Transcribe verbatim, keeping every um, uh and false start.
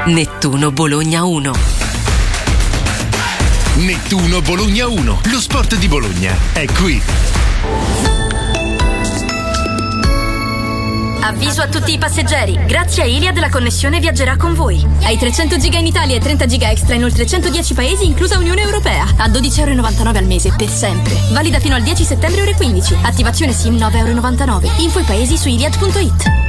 Nettuno Bologna uno. Nettuno Bologna uno, lo sport di Bologna è qui. Avviso a tutti i passeggeri, grazie a Iliad la connessione viaggerà con voi. Hai trecento giga in Italia e trenta giga extra in oltre centodieci paesi, inclusa Unione Europea, a dodici virgola novantanove euro al mese per sempre. Valida fino al dieci settembre ore quindici. Attivazione SIM nove virgola novantanove euro. Info i paesi su iliad punto it.